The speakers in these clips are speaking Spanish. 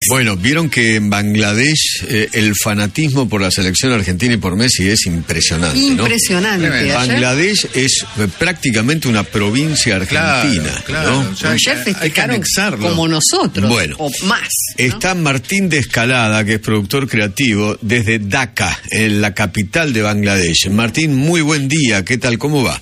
Bueno, vieron que en Bangladesh el fanatismo por la selección argentina y por Messi es impresionante, ¿no? Impresionante. Bangladesh es prácticamente una provincia argentina, claro, ¿no? Ya Ayer festejaron como nosotros, bueno, o más, ¿no? Está Martín de Escalada, que es productor creativo, desde Dhaka, en la capital de Bangladesh. Martín, muy buen día, ¿qué tal? ¿Cómo va?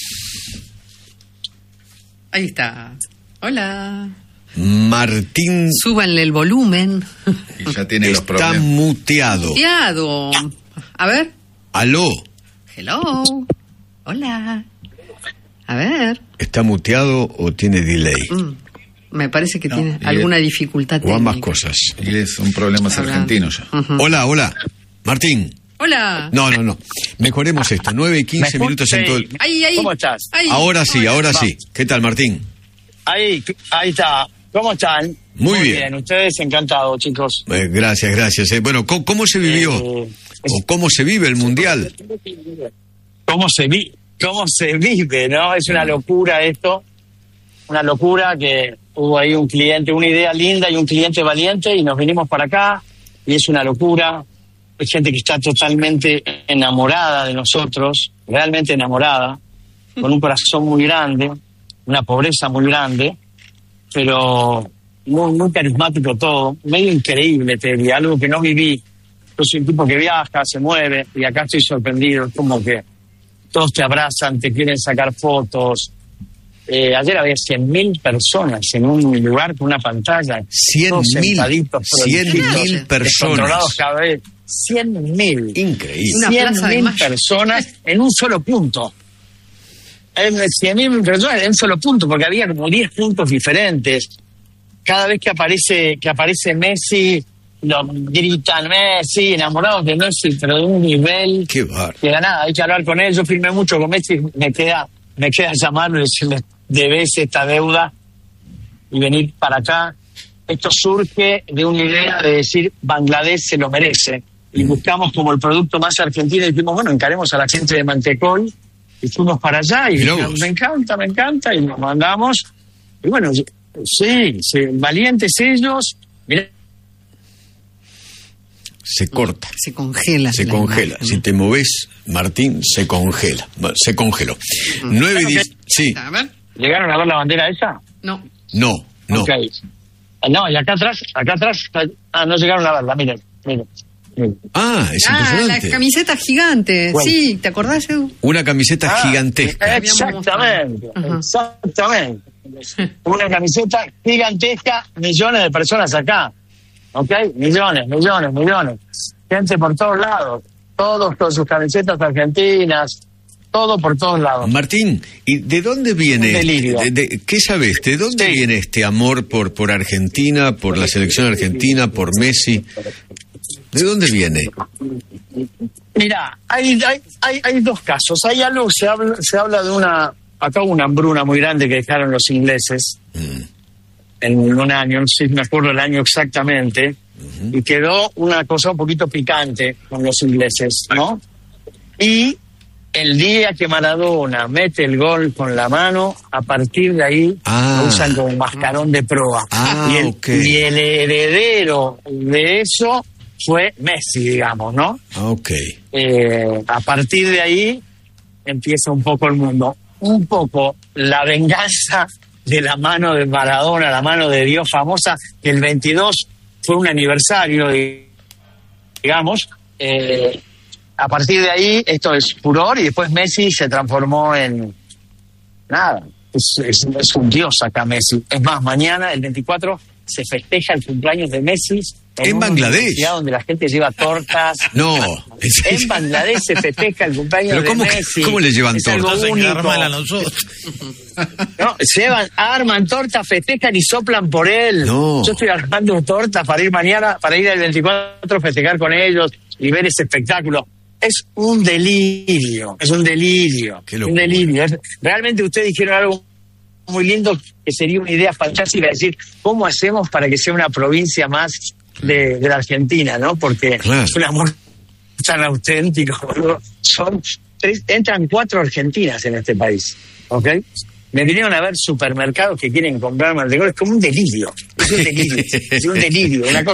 Ahí está. Hola. Martín... Súbanle el volumen. Y ya tiene los está problemas. muteado. Muteado. A ver. Aló. Hello. Hola. A ver. ¿Está muteado o tiene delay? Me parece que tiene y alguna dificultad O ambas técnica. cosas. Y son problemas Hola. argentinos ya. Hola. Martín. Hola. No. Mejoremos esto. 9 y 15 minutos en todo el... Ahí. ¿Cómo estás? Ahí. Ahora sí. ¿Qué tal, Martín? Ahí está. ¿Cómo están? Muy bien. Ustedes encantados, chicos. Gracias. Bueno, ¿cómo se vivió? ¿O cómo se vive el Mundial? ¿Cómo se vive, no? Es una locura esto. Una locura que hubo ahí un cliente, una idea linda y un cliente valiente y nos vinimos para acá y es una locura. Hay gente que está totalmente enamorada de nosotros, realmente enamorada, con un corazón muy grande, una pobreza muy grande, pero muy, muy carismático todo, medio increíble, te diría, algo que no viví. Yo soy un tipo que viaja, se mueve, y acá estoy sorprendido, es como que todos te abrazan, te quieren sacar fotos. Ayer había 100.000 personas en un lugar con una pantalla. 100.000 personas. Controlados cada vez. 100.000. Increíble. Una plaza de 100.000 Mayo. personas en un solo punto. 100.000 personas en un solo punto, porque había como 10 puntos diferentes. Cada vez que aparece Messi, lo gritan Messi, enamorados de Messi, pero de un nivel Qué bárbaro. que nada, hay que hablar con él. Yo filmé mucho con Messi, me queda llamarlo y decirle, debes esta deuda y venir para acá. Esto surge de una idea de decir, Bangladesh se lo merece. Y buscamos como el producto más argentino y dijimos, bueno, encaremos a la gente de Mantecol y fuimos para allá y me encanta y nos mandamos. Y bueno, sí, valientes ellos. Mirá. Se corta. Se congela. Se la congela. imagen. Si te moves, Martín, se congela. Se congeló. 9 y 10. Sí. A ver. ¿Llegaron a ver la bandera esa? No. No. Ok. No, y acá atrás, no llegaron a verla, miren. Ah, es La impresionante. camiseta gigante. Bueno. Sí, ¿te acordás, Edu? Una camiseta gigantesca. Exactamente. Una camiseta gigantesca, millones de personas acá. ¿Ok? Millones. Gente por todos lados. Todos con sus camisetas argentinas. Todo por todos lados. Martín, ¿y de dónde viene? Un delirio. ¿Qué sabés? ¿De dónde viene este amor por Argentina, por la selección argentina, por Messi? ¿De dónde viene? Mira, hay dos casos. Hay algo, se habla de acá hubo una hambruna muy grande que dejaron los ingleses en un año, no sé si me acuerdo el año exactamente, y quedó una cosa un poquito picante con los ingleses, ¿no? Y el día que Maradona mete el gol con la mano, a partir de ahí lo usan como mascarón de proa. Y el heredero de eso fue Messi, digamos, ¿no? A partir de ahí empieza un poco el mundo. Un poco la venganza de la mano de Maradona, la mano de Dios famosa, que el 22 fue un aniversario, digamos. A partir de ahí, esto es furor, y después Messi se transformó en... Nada, es un dios acá Messi. Es más, mañana, el 24, se festeja el cumpleaños de Messi en Bangladesh, donde la gente lleva tortas. No, en Bangladesh se festeja el cumpleaños de Messi. ¿Cómo le llevan tortas? No, arman tortas, festejan y soplan por él. No. Yo estoy armando tortas para ir mañana, para ir el 24 a festejar con ellos y ver ese espectáculo. Es un delirio. Un delirio. Realmente ustedes dijeron algo muy lindo, que sería una idea fantástica, decir, ¿cómo hacemos para que sea una provincia más de la Argentina, ¿no? Porque es un amor tan auténtico, boludo. Entran 4 argentinas en este país, ¿ok? Me vinieron a ver supermercados que quieren comprar mantecol, es como un delirio. Es un delirio, una cosa